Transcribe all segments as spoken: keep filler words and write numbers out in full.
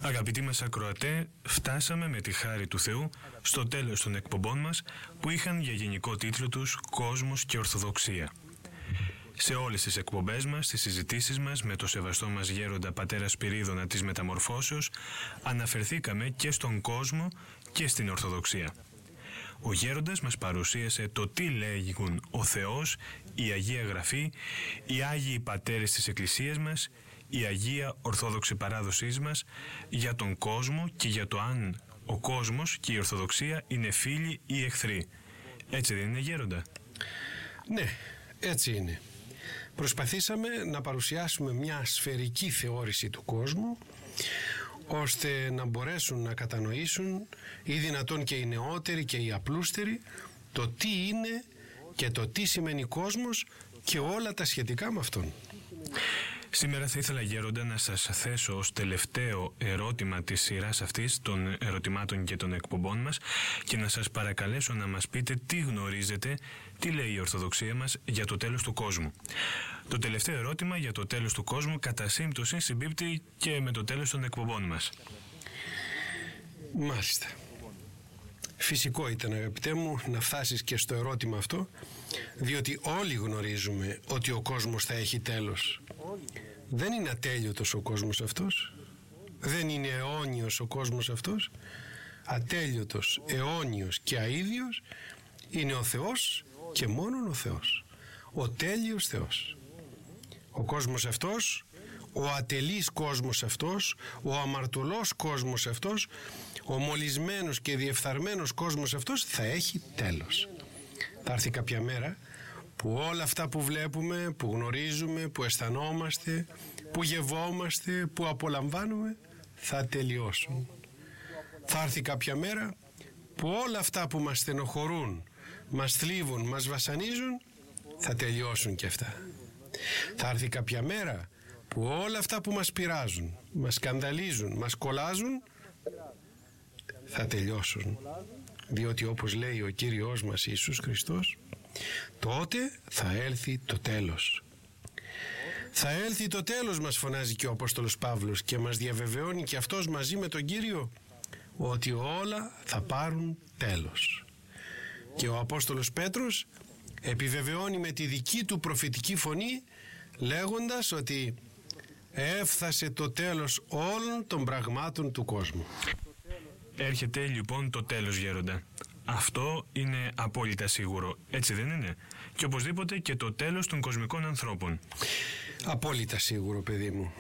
Αγαπητοί μας ακροατέ, φτάσαμε με τη χάρη του Θεού στο τέλος των εκπομπών μας που είχαν για γενικό τίτλο τους «Κόσμος και Ορθοδοξία». Σε όλες τις εκπομπές μας, στις συζητήσεις μας με το σεβαστό μας γέροντα πατέρα Σπυρίδωνα της Μεταμορφώσεως, αναφερθήκαμε και στον κόσμο και στην Ορθοδοξία. Ο γέροντας μας παρουσίασε το τι λέγουν ο Θεός, η Αγία Γραφή, οι Άγιοι Πατέρες της Εκκλησίας μας, η Αγία Ορθόδοξη Παράδοσής μας για τον κόσμο και για το αν ο κόσμος και η Ορθοδοξία είναι φίλοι ή εχθροί. Έτσι δεν είναι, γέροντα? Ναι, έτσι είναι. Προσπαθήσαμε να παρουσιάσουμε μια σφαιρική θεώρηση του κόσμου, ώστε να μπορέσουν να κατανοήσουν ή δυνατόν και οι νεότεροι και οι απλούστεροι το τι είναι και το τι σημαίνει κόσμος και όλα τα σχετικά με αυτόν. Σήμερα θα ήθελα, γέροντα, να σας θέσω ως τελευταίο ερώτημα της σειράς αυτής των ερωτημάτων και των εκπομπών μας και να σας παρακαλέσω να μας πείτε τι γνωρίζετε, τι λέει η Ορθοδοξία μας για το τέλος του κόσμου. Το τελευταίο ερώτημα για το τέλος του κόσμου κατά σύμπτωση συμπίπτει και με το τέλος των εκπομπών μας. Μάλιστα. Φυσικό ήταν, αγαπητέ μου, να φτάσεις και στο ερώτημα αυτό, διότι όλοι γνωρίζουμε ότι ο κόσμος θα έχει τέλος. Δεν είναι ατέλειωτος ο κόσμος αυτός, δεν είναι αιώνιος ο κόσμος αυτός. Ατέλειωτος, αιώνιος και αίδιος είναι ο Θεός και μόνον ο Θεός, ο τέλειος Θεός. Ο κόσμος αυτός, ο ατελής κόσμος αυτός, ο αμαρτωλός κόσμος αυτός, ο μολυσμένος και διεφθαρμένος κόσμος αυτός θα έχει τέλος. Θα έρθει κάποια μέρα που όλα αυτά που βλέπουμε, που γνωρίζουμε, που αισθανόμαστε, που γευόμαστε, που απολαμβάνουμε θα τελειώσουν. Θα έρθει κάποια μέρα που όλα αυτά που μας στενοχωρούν, μας θλίβουν, μας βασανίζουν θα τελειώσουν και αυτά. Θα έρθει κάποια μέρα που όλα αυτά που μας πειράζουν, μας σκανδαλίζουν, μας κολλάζουν θα τελειώσουν, διότι όπως λέει ο Κύριος μας Ιησούς Χριστός, τότε θα έλθει το τέλος. Θα έλθει το τέλος, μας φωνάζει και ο Απόστολος Παύλος και μας διαβεβαιώνει και αυτός μαζί με τον Κύριο ότι όλα θα πάρουν τέλος. Και ο Απόστολος Πέτρος επιβεβαιώνει με τη δική του προφητική φωνή λέγοντας ότι έφτασε το τέλος όλων των πραγμάτων του κόσμου. Έρχεται λοιπόν το τέλος, γέροντα. Αυτό είναι απόλυτα σίγουρο, έτσι δεν είναι? Και οπωσδήποτε και το τέλος των κοσμικών ανθρώπων. Απόλυτα σίγουρο, παιδί μου.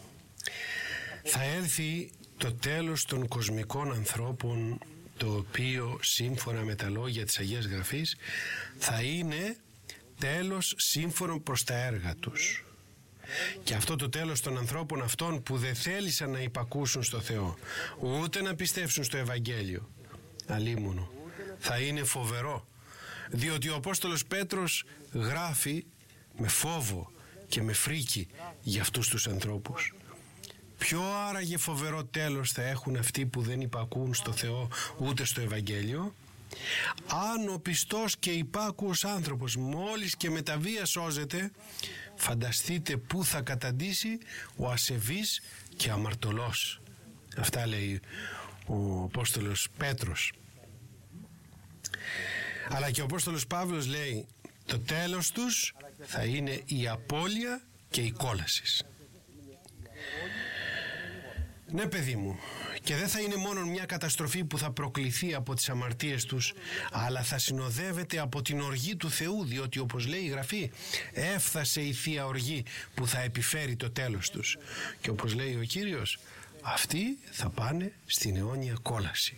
Θα έρθει το τέλος των κοσμικών ανθρώπων, το οποίο σύμφωνα με τα λόγια της Αγίας Γραφής θα είναι τέλος σύμφωνο προς τα έργα τους. Και αυτό το τέλος των ανθρώπων αυτών που δεν θέλησαν να υπακούσουν στο Θεό, ούτε να πιστέψουν στο Ευαγγέλιο, αλίμονο, θα είναι φοβερό, διότι ο Απόστολος Πέτρος γράφει με φόβο και με φρίκη για αυτούς τους ανθρώπους. Ποιο άραγε φοβερό τέλος θα έχουν αυτοί που δεν υπακούν στο Θεό ούτε στο Ευαγγέλιο? Αν ο πιστός και υπάκουος άνθρωπος μόλις και με τα βία σώζεται, φανταστείτε πού θα καταντήσει ο ασεβής και αμαρτωλός. Αυτά λέει ο Απόστολος Πέτρος. Αλλά και ο Απόστολος Παύλος λέει το τέλος τους θα είναι η απώλεια και η κόλαση. Ναι, παιδί μου, και δεν θα είναι μόνο μια καταστροφή που θα προκληθεί από τις αμαρτίες τους, αλλά θα συνοδεύεται από την οργή του Θεού, διότι όπως λέει η Γραφή, έφτασε η Θεία Οργή που θα επιφέρει το τέλος τους. Και όπως λέει ο Κύριος, αυτοί θα πάνε στην αιώνια κόλαση.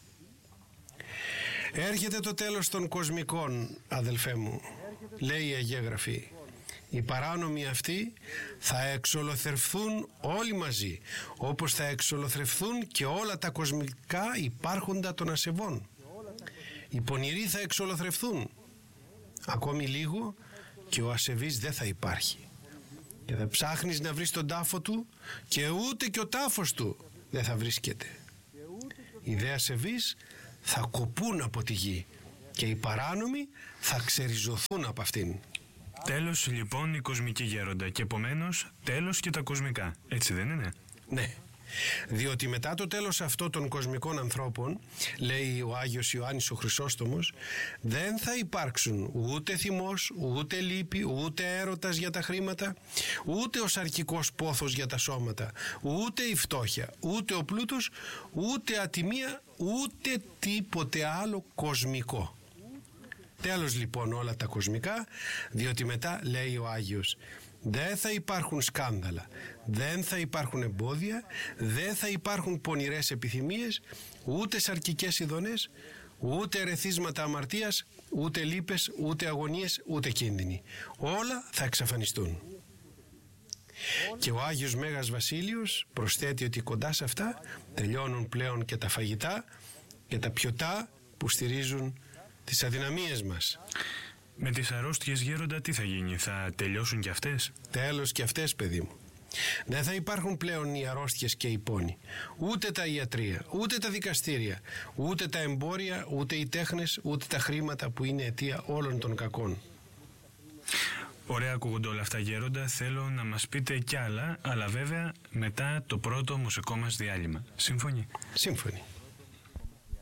Έρχεται το τέλος των κοσμικών, αδελφέ μου, λέει η Αγία Γραφή. Οι παράνομοι αυτοί θα εξολοθρευθούν όλοι μαζί, όπως θα εξολοθρευθούν και όλα τα κοσμικά υπάρχοντα των ασεβών. Οι πονηροί θα εξολοθρευθούν. Ακόμη λίγο και ο ασεβής δεν θα υπάρχει. Και θα ψάχνεις να βρεις τον τάφο του και ούτε και ο τάφος του δεν θα βρίσκεται. Οι δε ασεβείς θα κοπούν από τη γη και οι παράνομοι θα ξεριζωθούν από αυτήν. Τέλος λοιπόν η κοσμική, γέροντα, και επομένως τέλος και τα κοσμικά, έτσι δεν είναι? Ναι, Διότι μετά το τέλος αυτό των κοσμικών ανθρώπων, λέει ο Άγιος Ιωάννης ο Χρυσόστομος, δεν θα υπάρξουν ούτε θυμός, ούτε λύπη, ούτε έρωτας για τα χρήματα, ούτε ο σαρκικός πόθος για τα σώματα, ούτε η φτώχεια, ούτε ο πλούτος, ούτε ατιμία, ούτε τίποτε άλλο κοσμικό. Τέλος λοιπόν όλα τα κοσμικά, διότι μετά λέει ο Άγιος, δεν θα υπάρχουν σκάνδαλα, δεν θα υπάρχουν εμπόδια, δεν θα υπάρχουν πονηρές επιθυμίες, ούτε σαρκικές ειδονές, ούτε ερεθίσματα αμαρτίας, ούτε λύπες, ούτε αγωνίες, ούτε κίνδυνοι. Όλα θα εξαφανιστούν. Και ο Άγιος Μέγας Βασίλειος προσθέτει ότι κοντά σε αυτά τελειώνουν πλέον και τα φαγητά και τα πιωτά που στηρίζουν τις αδυναμίες μας. Με τις αρρώστιες, γέροντα, τι θα γίνει, θα τελειώσουν κι αυτές? Τέλος κι αυτές, παιδί μου. Δεν θα υπάρχουν πλέον οι αρρώστιες και οι πόνοι, ούτε τα ιατρεία, ούτε τα δικαστήρια, ούτε τα εμπόρια, ούτε οι τέχνες, ούτε τα χρήματα που είναι αιτία όλων των κακών. Ωραία ακούγονται όλα αυτά, γέροντα. Θέλω να μας πείτε κι άλλα, αλλά βέβαια μετά το πρώτο μουσικό μας διάλειμμα. Σύμφωνοι? Σύμφωνοι.